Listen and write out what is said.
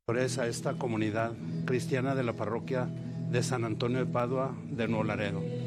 A esta comunidad cristiana de la parroquia de San Antonio de Padua de Nuevo Laredo.